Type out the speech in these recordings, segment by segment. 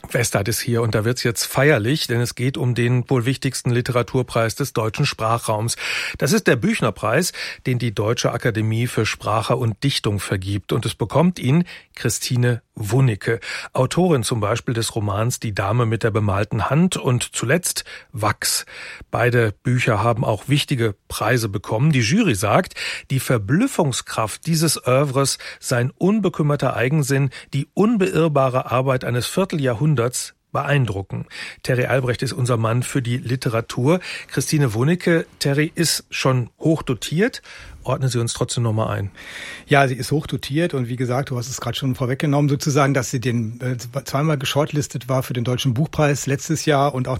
Westheit ist hier und da wird's jetzt feierlich, denn es geht um den wohl wichtigsten Literaturpreis des deutschen Sprachraums. Das ist der Büchner-Preis, den die Deutsche Akademie für Sprache und Dichtung vergibt. Und es bekommt ihn Christine Wunicke, Autorin zum Beispiel des Romans Die Dame mit der bemalten Hand und zuletzt Wachs. Beide Bücher haben auch wichtige Preise bekommen. Die Jury sagt, die Verblüffungskraft dieses Œuvres, sein unbekümmerter Eigensinn, die unbeirrbare Arbeit eines Vierteljahrhunderts beeindrucken. Terry Albrecht ist unser Mann für die Literatur. Christine Wunicke, Terry, ist schon hochdotiert. Ordnen Sie uns trotzdem nochmal ein. Ja, sie ist hochdotiert und wie gesagt, du hast es gerade schon vorweggenommen, sozusagen, dass sie zweimal geshortlistet war für den Deutschen Buchpreis letztes Jahr und auch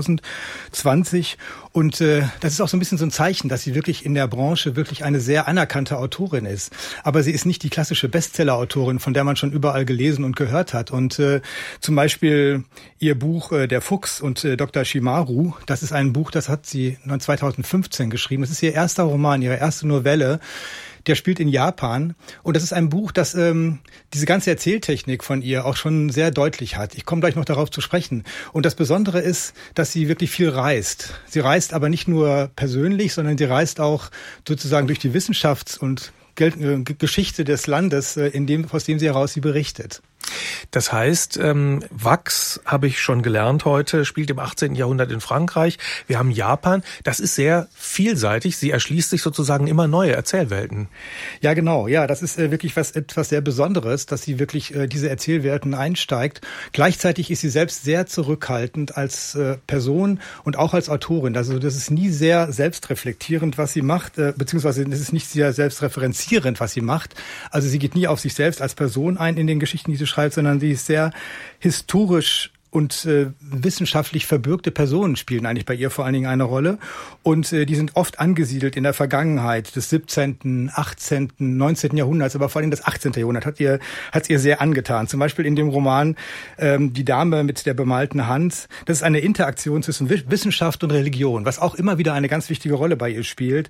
2020. Und das ist auch so ein bisschen so ein Zeichen, dass sie wirklich in der Branche wirklich eine sehr anerkannte Autorin ist. Aber sie ist nicht die klassische Bestseller-Autorin, von der man schon überall gelesen und gehört hat. Und zum Beispiel ihr Buch Der Fuchs und Dr. Shimaru, das ist ein Buch, das hat sie 2015 geschrieben. Das ist ihr erster Roman, ihre erste Novelle. Der spielt in Japan und das ist ein Buch, das diese ganze Erzähltechnik von ihr auch schon sehr deutlich hat. Ich komme gleich noch darauf zu sprechen. Und das Besondere ist, dass sie wirklich viel reist. Sie reist aber nicht nur persönlich, sondern sie reist auch sozusagen durch die Wissenschafts- und Geschichte des Landes, aus dem sie heraus sie berichtet. Das heißt, Wachs, habe ich schon gelernt heute, spielt im 18. Jahrhundert in Frankreich. Wir haben Japan. Das ist sehr vielseitig. Sie erschließt sich sozusagen immer neue Erzählwelten. Ja, genau. Ja, das ist wirklich etwas sehr Besonderes, dass sie wirklich diese Erzählwelten einsteigt. Gleichzeitig ist sie selbst sehr zurückhaltend als Person und auch als Autorin. Also das ist nie sehr selbstreflektierend, was sie macht, beziehungsweise es ist nicht sehr selbstreferenzierend, was sie macht. Also sie geht nie auf sich selbst als Person ein in den Geschichten, die sie schreibt, sondern sie ist sehr historisch und wissenschaftlich verbürgte Personen spielen eigentlich bei ihr vor allen Dingen eine Rolle. Und die sind oft angesiedelt in der Vergangenheit des 17., 18., 19. Jahrhunderts, aber vor allem das 18. Jahrhundert hat's ihr sehr angetan. Zum Beispiel in dem Roman Die Dame mit der bemalten Hand. Das ist eine Interaktion zwischen Wissenschaft und Religion, was auch immer wieder eine ganz wichtige Rolle bei ihr spielt.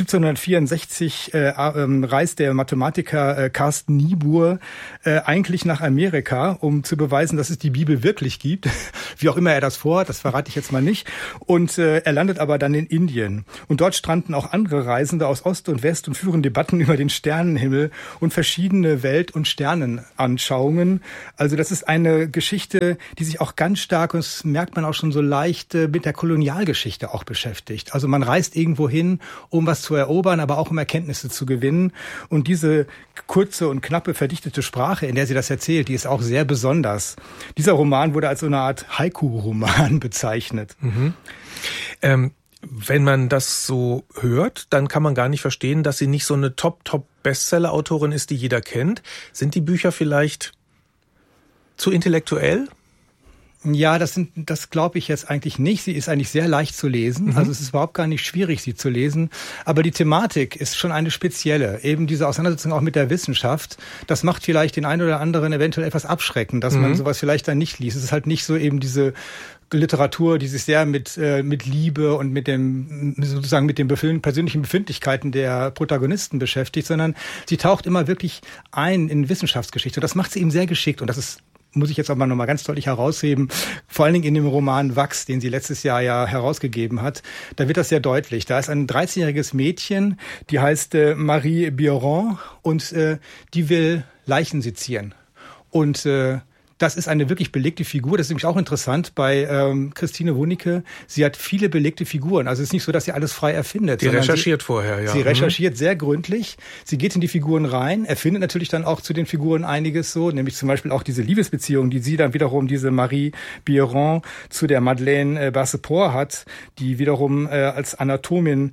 1764 reist der Mathematiker Carsten Niebuhr eigentlich nach Amerika, um zu beweisen, dass es die Bibel wirklich gibt. Wie auch immer er das vorhat, das verrate ich jetzt mal nicht. Und er landet aber dann in Indien. Und dort stranden auch andere Reisende aus Ost und West und führen Debatten über den Sternenhimmel und verschiedene Welt- und Sternenanschauungen. Also das ist eine Geschichte, die sich auch ganz stark, und das merkt man auch schon so leicht, mit der Kolonialgeschichte auch beschäftigt. Also man reist irgendwo hin, um was zu erobern, aber auch um Erkenntnisse zu gewinnen. Und diese kurze und knappe, verdichtete Sprache, in der sie das erzählt, die ist auch sehr besonders. Dieser Roman wurde als so eine Art Haiku-Roman bezeichnet. Mhm. Wenn man das so hört, dann kann man gar nicht verstehen, dass sie nicht so eine Top-Bestseller-Autorin ist, die jeder kennt. Sind die Bücher vielleicht zu intellektuell? Ja, das glaube ich jetzt eigentlich nicht. Sie ist eigentlich sehr leicht zu lesen. Also es ist überhaupt gar nicht schwierig, sie zu lesen. Aber die Thematik ist schon eine spezielle. Eben diese Auseinandersetzung auch mit der Wissenschaft. Das macht vielleicht den einen oder anderen eventuell etwas abschreckend, dass man sowas vielleicht dann nicht liest. Es ist halt nicht so eben diese Literatur, die sich sehr mit Liebe und mit den persönlichen Befindlichkeiten der Protagonisten beschäftigt, sondern sie taucht immer wirklich ein in Wissenschaftsgeschichte. Und das macht sie eben sehr geschickt. Und das ist, muss ich jetzt aber nochmal ganz deutlich herausheben, vor allen Dingen in dem Roman Wachs, den sie letztes Jahr ja herausgegeben hat, da wird das sehr deutlich. Da ist ein 13-jähriges Mädchen, die heißt Marie Biron und die will Leichen sezieren. Und das ist eine wirklich belegte Figur. Das ist nämlich auch interessant bei Christine Wunicke. Sie hat viele belegte Figuren. Also es ist nicht so, dass sie alles frei erfindet. Die recherchiert vorher, ja. Sie recherchiert sehr gründlich. Sie geht in die Figuren rein, erfindet natürlich dann auch zu den Figuren einiges so, nämlich zum Beispiel auch diese Liebesbeziehung, die sie dann wiederum, diese Marie Biron, zu der Madeleine Basseport hat, die wiederum als Anatomin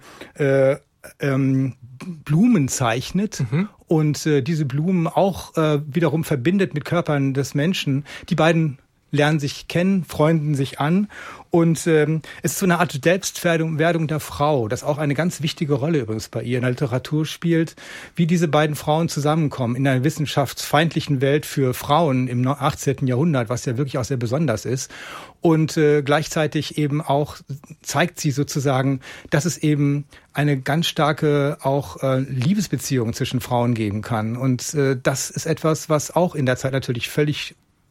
Blumen zeichnet und diese Blumen auch wiederum verbindet mit Körpern des Menschen. Die beiden lernen sich kennen, freunden sich an und es ist so eine Art Selbstwerdung der Frau, das auch eine ganz wichtige Rolle übrigens bei ihr in der Literatur spielt, wie diese beiden Frauen zusammenkommen in einer wissenschaftsfeindlichen Welt für Frauen im 18. Jahrhundert, was ja wirklich auch sehr besonders ist. Und gleichzeitig eben auch zeigt sie sozusagen, dass es eben eine ganz starke auch Liebesbeziehung zwischen Frauen geben kann. Und das ist etwas, was auch in der Zeit natürlich völlig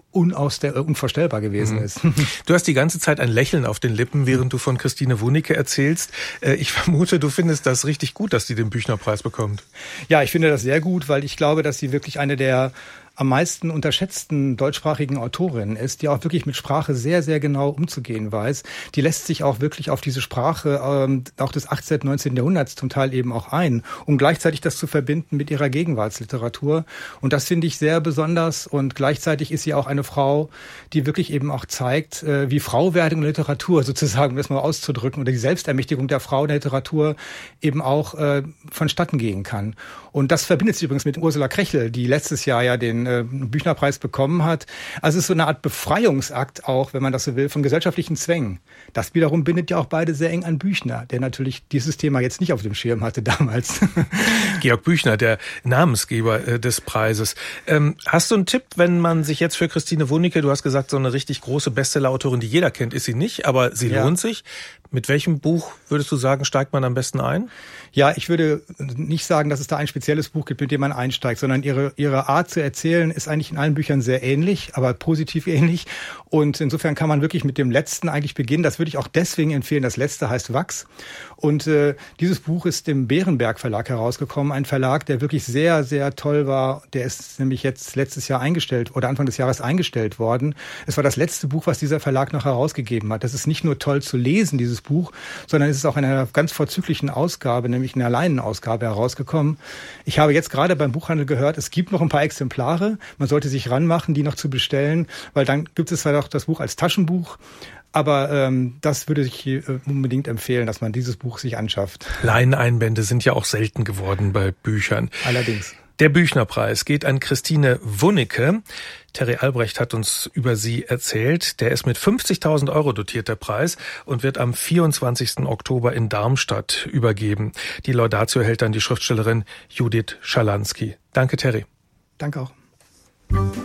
unvorstellbar gewesen ist. Du hast die ganze Zeit ein Lächeln auf den Lippen, während du von Christine Wunicke erzählst. Ich vermute, du findest das richtig gut, dass sie den Büchnerpreis bekommt. Ja, ich finde das sehr gut, weil ich glaube, dass sie wirklich eine der am meisten unterschätzten deutschsprachigen Autorinnen ist, die auch wirklich mit Sprache sehr, sehr genau umzugehen weiß. Die lässt sich auch wirklich auf diese Sprache auch des 18., 19. Jahrhunderts zum Teil eben auch ein, um gleichzeitig das zu verbinden mit ihrer Gegenwartsliteratur. Und das finde ich sehr besonders. Und gleichzeitig ist sie auch eine Frau, die wirklich eben auch zeigt, wie Frauwerdung in Literatur sozusagen, um das mal auszudrücken, oder die Selbstermächtigung der Frau in der Literatur eben auch vonstatten gehen kann. Und das verbindet sich übrigens mit Ursula Krechel, die letztes Jahr ja den Büchnerpreis bekommen hat. Also es ist so eine Art Befreiungsakt auch, wenn man das so will, von gesellschaftlichen Zwängen. Das wiederum bindet ja auch beide sehr eng an Büchner, der natürlich dieses Thema jetzt nicht auf dem Schirm hatte damals. Georg Büchner, der Namensgeber des Preises. Hast du einen Tipp, wenn man sich jetzt für Christine Wunicke, du hast gesagt, so eine richtig große Bestsellerautorin, die jeder kennt, ist sie nicht, aber sie lohnt sich. Mit welchem Buch, würdest du sagen, steigt man am besten ein? Ja, ich würde nicht sagen, dass es da ein spezielles Buch gibt, mit dem man einsteigt, sondern ihre Art zu erzählen ist eigentlich in allen Büchern sehr ähnlich, aber positiv ähnlich. Und insofern kann man wirklich mit dem letzten eigentlich beginnen. Das würde ich auch deswegen empfehlen. Das letzte heißt Wachs. Und dieses Buch ist im Bärenberg Verlag herausgekommen. Ein Verlag, der wirklich sehr, sehr toll war. Der ist nämlich jetzt letztes Jahr eingestellt oder Anfang des Jahres eingestellt worden. Es war das letzte Buch, was dieser Verlag noch herausgegeben hat. Das ist nicht nur toll zu lesen, dieses Buch, sondern es ist auch in einer ganz vorzüglichen Ausgabe, nämlich in einer Leinenausgabe herausgekommen. Ich habe jetzt gerade beim Buchhandel gehört, es gibt noch ein paar Exemplare. Man sollte sich ranmachen, die noch zu bestellen, weil dann gibt es zwar auch das Buch als Taschenbuch. Aber das würde ich unbedingt empfehlen, dass man dieses Buch sich anschafft. Leineinbände sind ja auch selten geworden bei Büchern. Allerdings. Der Büchnerpreis geht an Christine Wunicke. Terry Albrecht hat uns über sie erzählt. Der ist mit 50.000 € dotiert, der Preis, und wird am 24. Oktober in Darmstadt übergeben. Die Laudatio hält dann die Schriftstellerin Judith Schalansky. Danke, Terry. Danke auch.